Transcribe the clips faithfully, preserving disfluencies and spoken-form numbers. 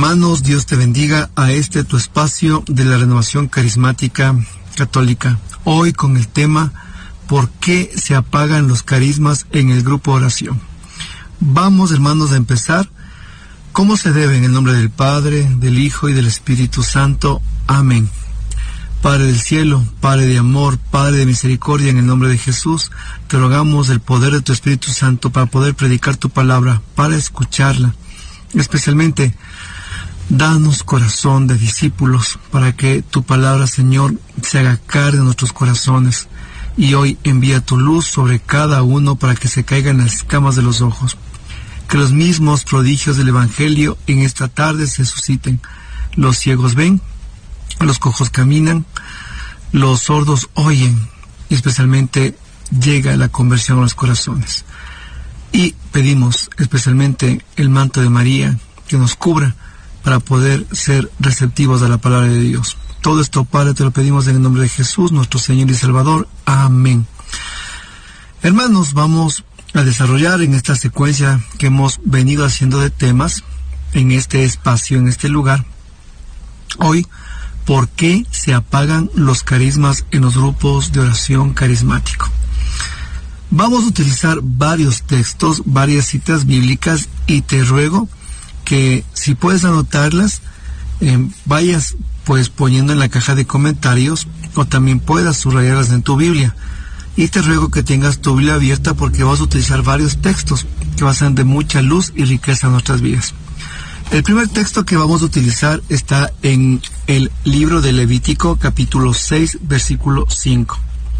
Hermanos, Dios te bendiga a este tu espacio de la renovación carismática católica. Hoy con el tema ¿por qué se apagan los carismas en el grupo de oración? Vamos, hermanos, a empezar. ¿Cómo se debe? En el nombre del Padre, del Hijo y del Espíritu Santo. Amén. Padre del cielo, Padre de amor, Padre de misericordia, en el nombre de Jesús, te rogamos el poder de tu Espíritu Santo para poder predicar tu palabra, para escucharla. Especialmente, danos corazón de discípulos para que tu palabra, Señor, se haga carne en nuestros corazones. Y hoy envía tu luz sobre cada uno para que se caigan las escamas de los ojos. Que los mismos prodigios del Evangelio en esta tarde se susciten. Los ciegos ven, los cojos caminan, los sordos oyen, y especialmente llega la conversión a los corazones. Y pedimos especialmente el manto de María que nos cubra para poder ser receptivos a la palabra de Dios. Todo esto, Padre, te lo pedimos en el nombre de Jesús, nuestro Señor y Salvador. Amén. Hermanos, vamos a desarrollar en esta secuencia que hemos venido haciendo de temas en este espacio, en este lugar. Hoy, ¿por qué se apagan los carismas en los grupos de oración carismático? Vamos a utilizar varios textos, varias citas bíblicas, y te ruego que si puedes anotarlas, eh, vayas pues poniendo en la caja de comentarios, o también puedas subrayarlas en tu Biblia. Y te ruego que tengas tu Biblia abierta porque vas a utilizar varios textos que van a ser de mucha luz y riqueza en nuestras vidas. El primer texto que vamos a utilizar está en el libro de Levítico, capítulo seis, versículo cinco.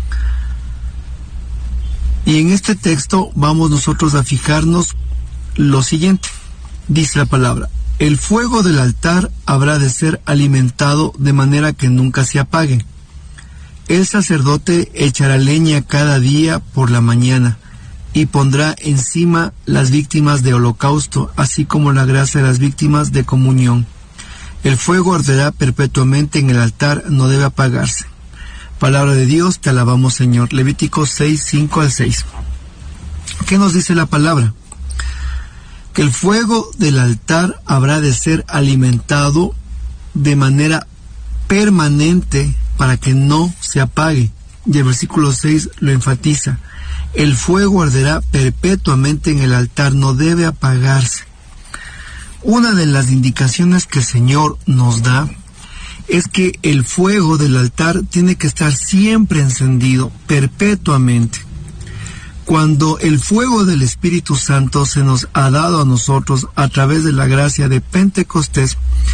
Y en este texto vamos nosotros a fijarnos lo siguiente. Dice la palabra: el fuego del altar habrá de ser alimentado de manera que nunca se apague. El sacerdote echará leña cada día por la mañana y pondrá encima las víctimas de holocausto, así como la grasa de las víctimas de comunión. El fuego arderá perpetuamente en el altar, no debe apagarse. Palabra de Dios, te alabamos, Señor. Levítico seis, cinco al seis. ¿Qué nos dice la palabra? Que el fuego del altar habrá de ser alimentado de manera permanente para que no se apague. Y el versículo seis lo enfatiza. El fuego arderá perpetuamente en el altar, no debe apagarse. Una de las indicaciones que el Señor nos da es que el fuego del altar tiene que estar siempre encendido, perpetuamente. Cuando el fuego del Espíritu Santo se nos ha dado a nosotros a través de la gracia de Pentecostés,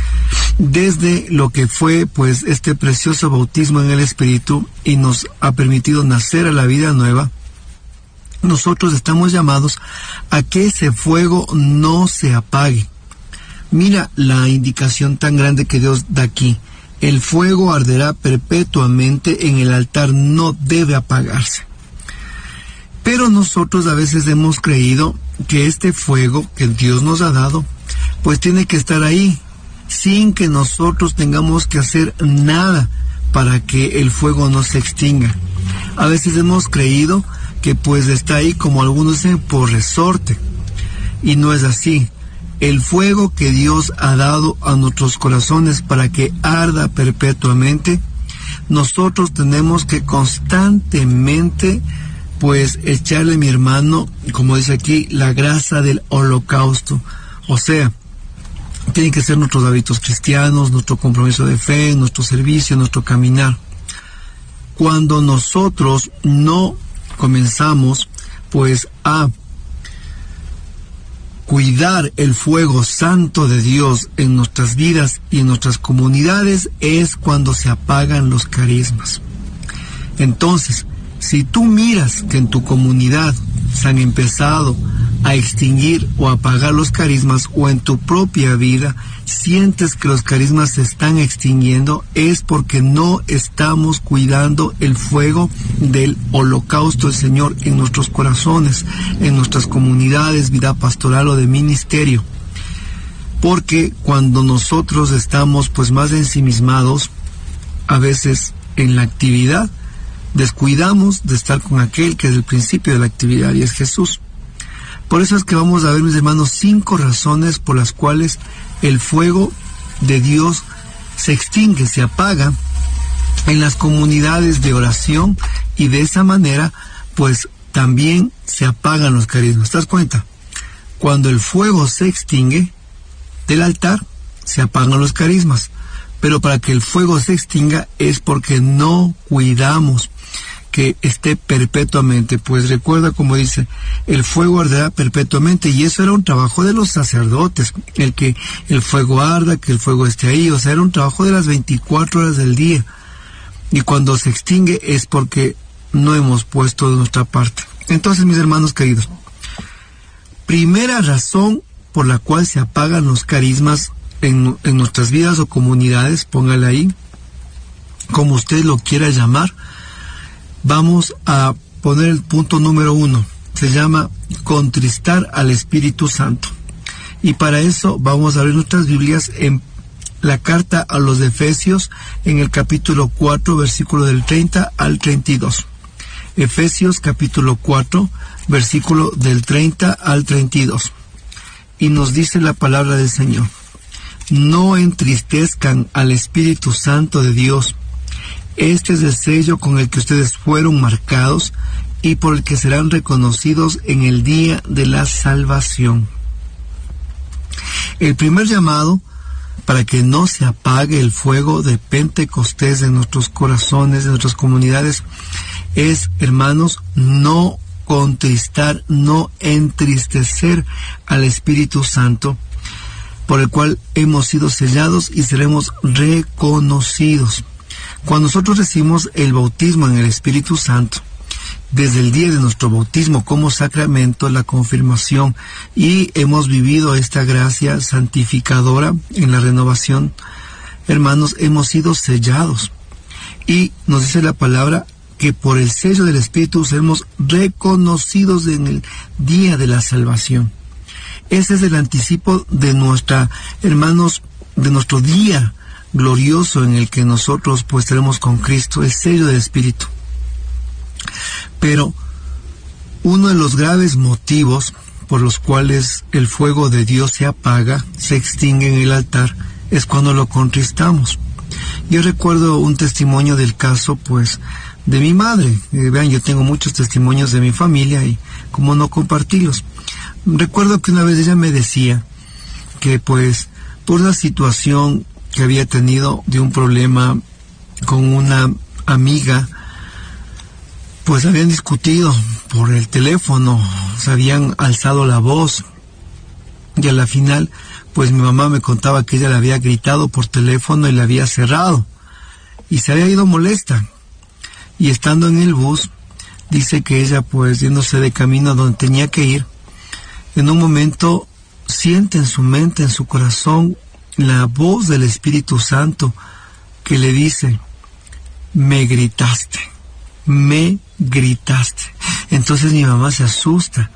desde lo que fue pues este precioso bautismo en el Espíritu, y nos ha permitido nacer a la vida nueva, nosotros estamos llamados a que ese fuego no se apague. Mira la indicación tan grande que Dios da aquí. El fuego arderá perpetuamente en el altar, no debe apagarse. Pero nosotros a veces hemos creído que este fuego que Dios nos ha dado, pues tiene que estar ahí, sin que nosotros tengamos que hacer nada para que el fuego no se extinga. A veces hemos creído que pues está ahí, como algunos dicen, por resorte. Y no es así. El fuego que Dios ha dado a nuestros corazones para que arda perpetuamente, nosotros tenemos que constantemente pues echarle, mi hermano, como dice aquí, la grasa del holocausto. O sea, tienen que ser nuestros hábitos cristianos, nuestro compromiso de fe, nuestro servicio, nuestro caminar. Cuando nosotros no comenzamos pues a cuidar el fuego santo de Dios en nuestras vidas y en nuestras comunidades, es cuando se apagan los carismas. Entonces, si tú miras que en tu comunidad se han empezado a extinguir o apagar los carismas, o en tu propia vida sientes que los carismas se están extinguiendo, es porque no estamos cuidando el fuego del holocausto del Señor en nuestros corazones, en nuestras comunidades, vida pastoral o de ministerio. Porque cuando nosotros estamos pues más ensimismados, a veces en la actividad, descuidamos de estar con aquel que es el principio de la actividad, y es Jesús. Por eso es que vamos a ver, mis hermanos, cinco razones por las cuales el fuego de Dios se extingue, se apaga en las comunidades de oración, y de esa manera pues también se apagan los carismas. ¿Te das cuenta? Cuando el fuego se extingue del altar, se apagan los carismas. Pero para que el fuego se extinga es porque no cuidamos que esté perpetuamente. Pues recuerda, como dice, el fuego arderá perpetuamente, y eso era un trabajo de los sacerdotes, el que el fuego arda, que el fuego esté ahí. O sea, era un trabajo de las veinticuatro horas del día. Y cuando se extingue es porque no hemos puesto de nuestra parte. Entonces, mis hermanos queridos, primera razón por la cual se apagan los carismas en, en nuestras vidas o comunidades, póngale ahí, como usted lo quiera llamar, vamos a poner el punto número uno. Se llama contristar al Espíritu Santo. Y para eso vamos a abrir nuestras Biblias en la carta a los Efesios, en el capítulo cuatro, versículo del treinta al treinta y dos. Efesios capítulo cuatro, versículo del treinta al treinta y dos. Y nos dice la palabra del Señor: no entristezcan al Espíritu Santo de Dios. Este es el sello con el que ustedes fueron marcados y por el que serán reconocidos en el día de la salvación. El primer llamado para que no se apague el fuego de Pentecostés en nuestros corazones, en nuestras comunidades, es, hermanos, no contristar, no entristecer al Espíritu Santo, por el cual hemos sido sellados y seremos reconocidos. Cuando nosotros recibimos el bautismo en el Espíritu Santo, desde el día de nuestro bautismo como sacramento, la confirmación, y hemos vivido esta gracia santificadora en la renovación, hermanos, hemos sido sellados. Y nos dice la palabra que por el sello del Espíritu seremos reconocidos en el día de la salvación. Ese es el anticipo de nuestra, hermanos, de nuestro día glorioso en el que nosotros pues estaremos con Cristo, el sello del Espíritu. Pero uno de los graves motivos por los cuales el fuego de Dios se apaga, se extingue en el altar, es cuando lo contristamos. Yo recuerdo un testimonio del caso, pues, de mi madre. Eh, vean, yo tengo muchos testimonios de mi familia y cómo no compartirlos. Recuerdo que una vez ella me decía que, pues, por la situación que había tenido de un problema con una amiga, pues habían discutido por el teléfono, se habían alzado la voz, y a la final, pues mi mamá me contaba que ella le había gritado por teléfono y le había cerrado, y se había ido molesta. Y estando en el bus, dice que ella, pues yéndose de camino a donde tenía que ir, en un momento siente en su mente, en su corazón, la voz del Espíritu Santo que le dice: me gritaste, me gritaste. Entonces mi mamá se asusta